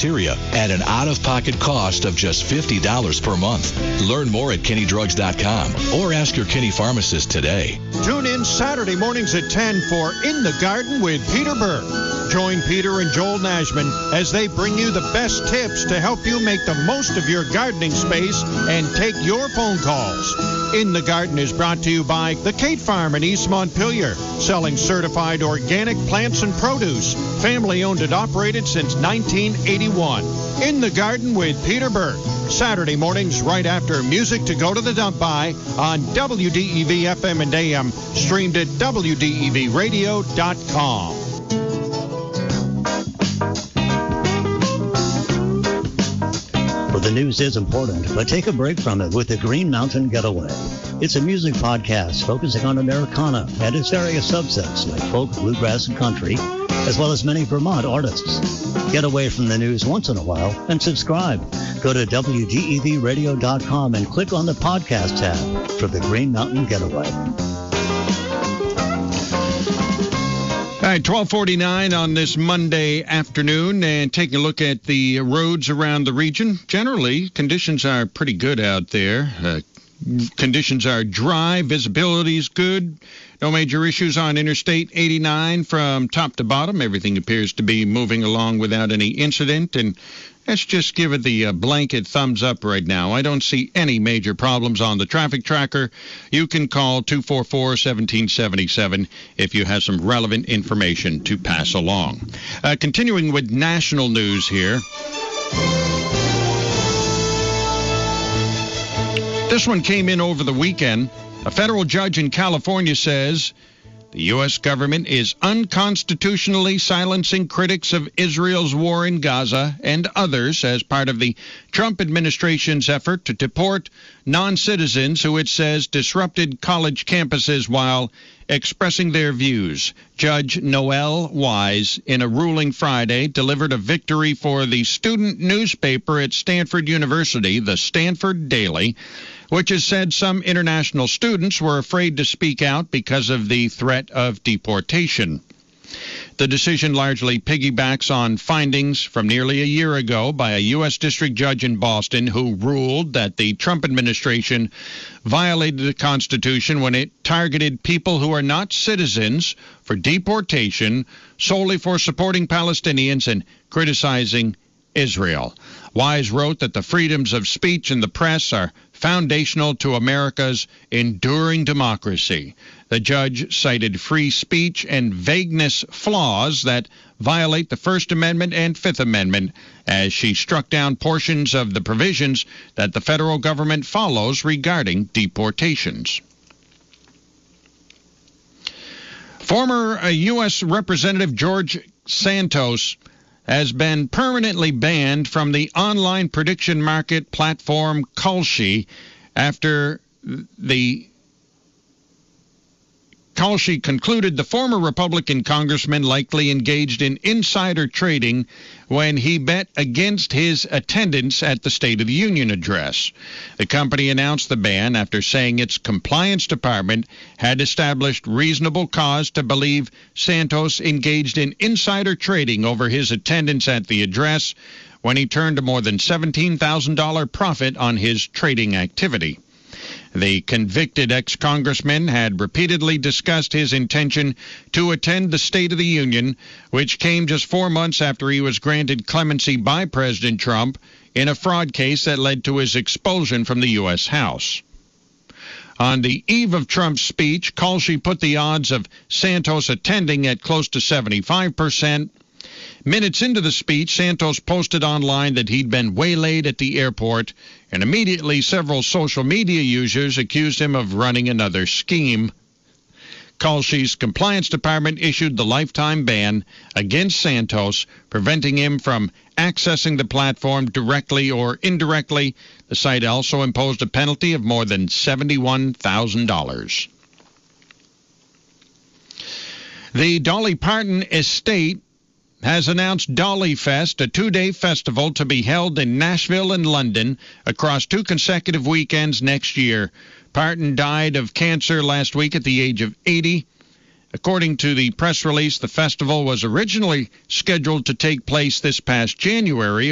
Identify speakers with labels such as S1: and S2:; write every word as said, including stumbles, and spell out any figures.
S1: bacteria at an out-of-pocket cost of just fifty dollars per month. Learn more at Kinney Drugs dot com or ask your Kinney pharmacist today.
S2: Tune in Saturday mornings at ten for In the Garden with Peter Burke. Join Peter and Joel Nashman as they bring you the best tips to help you make the most of your gardening space and take your phone calls. In the Garden is brought to you by the Kate Farm in East Montpelier, selling certified organic plants and produce. Family owned and operated since nineteen eighty-one. In the Garden with Peter Burke. Saturday mornings right after Music to Go to the Dump By on W D E V F M and A M, streamed at W D E V radio dot com.
S3: Well, the news is important, but take a break from it with the Green Mountain Getaway. It's a music podcast focusing on Americana and its various subsets like folk, bluegrass, and country, as well as many Vermont artists. Get away from the news once in a while and subscribe. Go to W D E V radio dot com and click on the podcast tab for the Green Mountain Getaway.
S2: All right, twelve forty-nine on this Monday afternoon, and taking a look at the roads around the region. Generally, conditions are pretty good out there. Uh, conditions are dry, visibility is good. No major issues on Interstate eighty-nine from top to bottom. Everything appears to be moving along without any incident, and let's just give it the uh, blanket thumbs up right now. I don't see any major problems on the traffic tracker. You can call two four four, one seven seven seven if you have some relevant information to pass along. Uh, continuing with national news here. This one came in over the weekend. A federal judge in California says the U S government is unconstitutionally silencing critics of Israel's war in Gaza and others as part of the Trump administration's effort to deport non-citizens who it says disrupted college campuses while expressing their views. Judge Noel Wise, in a ruling Friday, delivered a victory for the student newspaper at Stanford University, the Stanford Daily, which has said some international students were afraid to speak out because of the threat of deportation. The decision largely piggybacks on findings from nearly a year ago by a U S district judge in Boston who ruled that the Trump administration violated the Constitution when it targeted people who are not citizens for deportation solely for supporting Palestinians and criticizing Israel. Wise wrote that the freedoms of speech and the press are foundational to America's enduring democracy. The judge cited free speech and vagueness flaws that violate the First Amendment and Fifth Amendment as she struck down portions of the provisions that the federal government follows regarding deportations. Former uh, U S Representative George Santos has been permanently banned from the online prediction market platform Kalshi after the Kalshi concluded the former Republican congressman likely engaged in insider trading when he bet against his attendance at the State of the Union address. The company announced the ban after saying its compliance department had established reasonable cause to believe Santos engaged in insider trading over his attendance at the address when he turned a more than seventeen thousand dollars profit on his trading activity. The convicted ex-congressman had repeatedly discussed his intention to attend the State of the Union, which came just four months after he was granted clemency by President Trump in a fraud case that led to his expulsion from the U S House. On the eve of Trump's speech, Kalshi put the odds of Santos attending at close to seventy-five percent. Minutes into the speech, Santos posted online that he'd been waylaid at the airport, and immediately several social media users accused him of running another scheme. Kalshi's compliance department issued the lifetime ban against Santos, preventing him from accessing the platform directly or indirectly. The site also imposed a penalty of more than seventy-one thousand dollars. The Dolly Parton estate has announced Dolly Fest, a two-day festival to be held in Nashville and London across two consecutive weekends next year. Parton died of cancer last week at the age of eighty. According to the press release, the festival was originally scheduled to take place this past January.